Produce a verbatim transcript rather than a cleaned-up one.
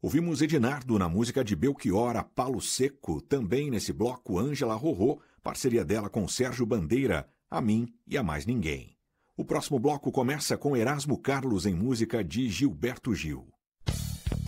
Ouvimos Ednardo na música de Belchior, a Palo Seco, também nesse bloco Ângela Rorô, parceria dela com Sérgio Bandeira, A Mim e a Mais Ninguém. O próximo bloco começa com Erasmo Carlos em música de Gilberto Gil.